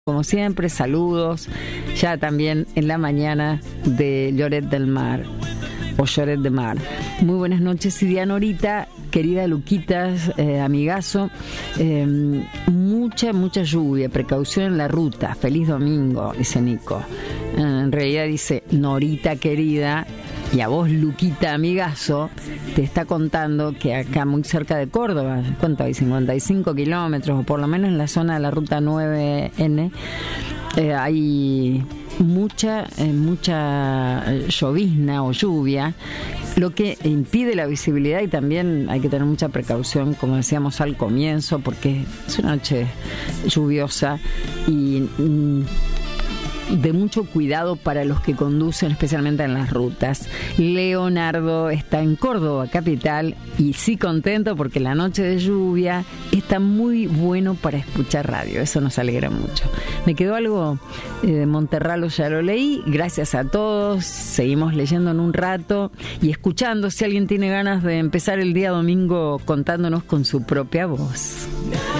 Como siempre, saludos ya también en la mañana de Lloret del Mar o Lloret de Mar. Muy buenas noches, Idia Norita, querida Luquitas, amigazo. Mucha lluvia, precaución en la ruta. Feliz domingo, dice Nico. En realidad dice Norita querida. Y a vos, Luquita, amigazo, te está contando que acá muy cerca de Córdoba, ¿cuánto hay? 55 kilómetros, o por lo menos en la zona de la ruta 9N, hay mucha llovizna o lluvia, lo que impide la visibilidad, y también hay que tener mucha precaución, como decíamos al comienzo, porque es una noche lluviosa y de mucho cuidado para los que conducen, especialmente en las rutas. Leonardo está en Córdoba capital y sí contento porque la noche de lluvia está muy bueno para escuchar radio. Eso nos alegra mucho. Me quedó algo de Monterralo, ya lo leí. Gracias a todos. Seguimos leyendo en un rato y escuchando si alguien tiene ganas de empezar el día domingo contándonos con su propia voz.